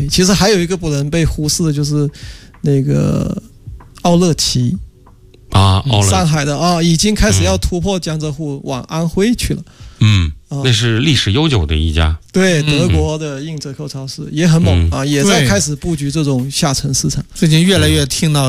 OK， 其实还有一个不能被忽视的就是那个奥乐旗啊， 上海的啊，已经开始要突破江浙沪往安徽去了。 那是历史悠久的一家， 对，德国的硬折扣超市也很猛啊，也在开始布局这种下沉市场。 最近越来越听到